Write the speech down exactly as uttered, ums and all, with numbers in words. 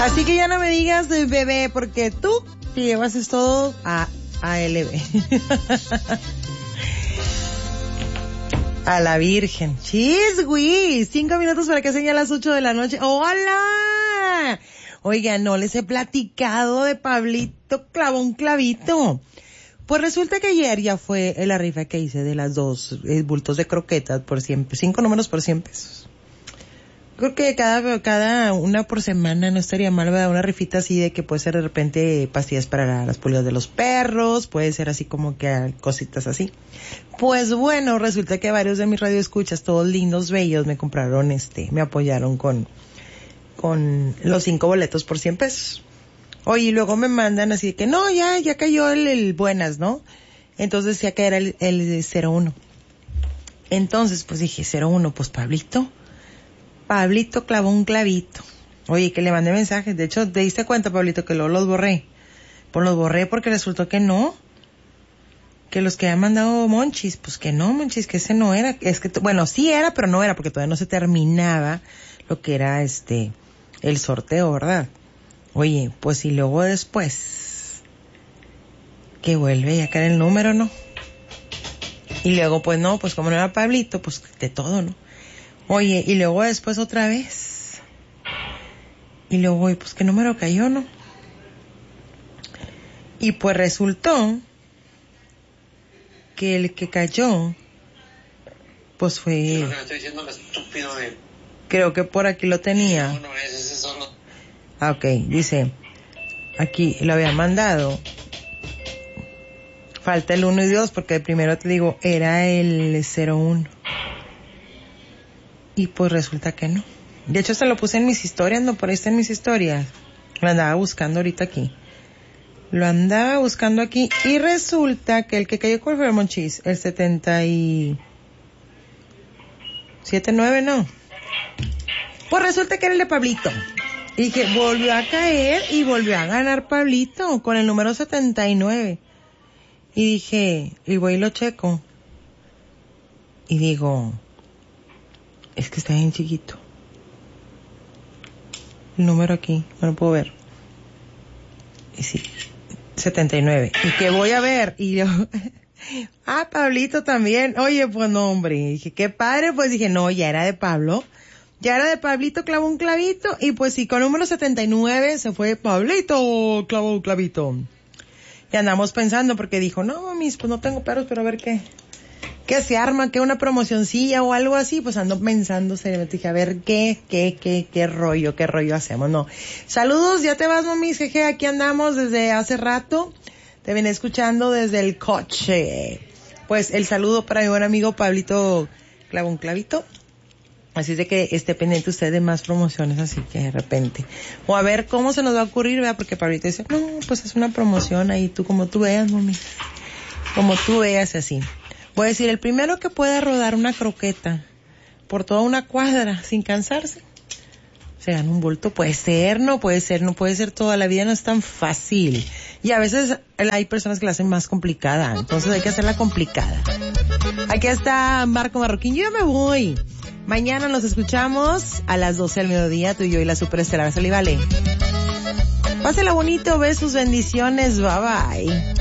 Así que ya no me digas de bebé, porque tú te llevas todo a A L B. A la Virgen. Chis, güey. Cinco minutos para que sean las ocho de la noche. ¡Hola! Oiga, no les he platicado de Pablito clavó un clavito. Pues resulta que ayer ya fue la rifa que hice de las dos eh, bultos de croquetas por cien, cinco números por cien pesos. Creo que cada, cada una por semana no estaría mal, ¿verdad? Una rifita así de que puede ser de repente pastillas para las pulgas de los perros, puede ser así como que cositas así. Pues bueno, resulta que varios de mis radioescuchas, todos lindos, bellos, me compraron este, me apoyaron con, con los cinco boletos por cien pesos. Oye, y luego me mandan así de que no, ya, ya cayó el, el buenas, ¿no? Entonces decía que era el, el cero uno. Entonces, pues dije, cero uno, pues Pablito. Pablito clavó un clavito. Oye, que le mandé mensajes. De hecho, ¿te diste cuenta, Pablito, que luego los borré? Pues los borré porque resultó que no. Que los que habían mandado Monchis, pues que no, Monchis, que ese no era. Es que, bueno, sí era, pero no era, porque todavía no se terminaba lo que era este, el sorteo, ¿verdad? Oye, pues y luego después, que vuelve ya caer el número, ¿no? Y luego, pues no, pues como no era Pablito, pues de todo, ¿no? Oye, y luego después otra vez. Y luego, pues qué número cayó, ¿no? Y pues resultó que el que cayó, pues fue... Es lo que me estoy diciendo, el estúpido de... Creo que por aquí lo tenía. No, no es ese solo. Ah, ok, dice, aquí lo había mandado. Falta el uno y dos, porque el primero te digo, era el cero uno. Y pues resulta que no. De hecho, se lo puse en mis historias, no, por ahí está en mis historias. Lo andaba buscando ahorita aquí. Lo andaba buscando aquí. Y resulta que el que cayó con el Monchis, el setenta y siete nueve, no. Pues resulta que era el de Pablito. Y dije, volvió a caer y volvió a ganar Pablito con el número setenta y nueve. Y dije, y voy y lo checo. Y digo, es que está bien chiquito. El número aquí, no lo puedo ver. Y sí, setenta y nueve. ¿Y qué voy a ver? Y yo, ah, Pablito también. Oye, pues no, hombre. Y dije, qué padre. Pues dije, no, ya era de Pablo. Ya era de Pablito, clavó un clavito. Y pues sí, con número setenta y nueve se fue Pablito, clavó un clavito. Y andamos pensando, porque dijo, no, mamis, pues no tengo perros, pero a ver qué. ¿Qué se arma? ¿Qué una promocioncilla o algo así? Pues ando pensando seriamente, dije, a ver, ¿qué, qué, qué, qué rollo, qué rollo hacemos? No. Saludos, ya te vas, mamis, jeje, aquí andamos desde hace rato. Te vine escuchando desde el coche. Pues el saludo para mi buen amigo Pablito clavó un clavito. Así es de que esté pendiente usted de más promociones, así que de repente. O a ver cómo se nos va a ocurrir, ¿verdad? Porque Pablito dice, no, pues es una promoción ahí, tú como tú veas, mami. Como tú veas, así. Voy a decir, el primero que pueda rodar una croqueta por toda una cuadra sin cansarse, se gana un bulto. Puede ser, no puede ser, no puede ser toda la vida, no es tan fácil. Y a veces hay personas que la hacen más complicada, entonces hay que hacerla complicada. Aquí está Marco Marroquín, yo ya me voy. Mañana nos escuchamos a las doce del mediodía, tú y yo y la superestelar. Salí, vale. Pásela bonito, besos, bendiciones, bye bye.